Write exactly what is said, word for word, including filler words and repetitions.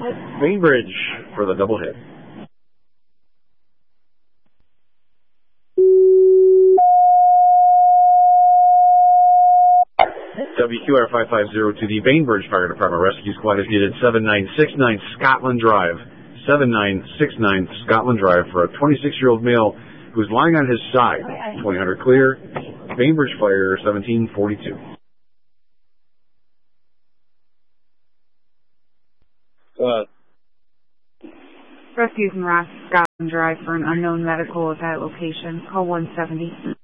Bainbridge for the double hit. W Q R five five zero to the Bainbridge Fire Department Rescue Squad is needed seven nine six nine Scotland Drive. seven nine six nine Scotland Drive for a twenty-six-year-old male who's lying on his side. twenty hundred clear. Bainbridge Fire seventeen forty-two. Uh, Rescues and Ross Scotland Drive for an unknown medical at that location. Call one seventy.